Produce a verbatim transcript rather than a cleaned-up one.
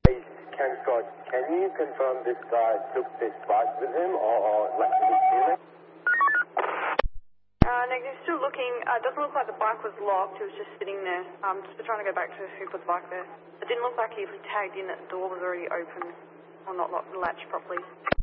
Ken Scott, can you confirm this guy took this bike with him or, or left it stealing? Uh, Nick, he's still looking. Uh, it doesn't look like the bike was locked. It was just sitting there. Um, just trying to go back to who put the bike there. It didn't look like he tagged in that the door was already open or not locked, latched properly.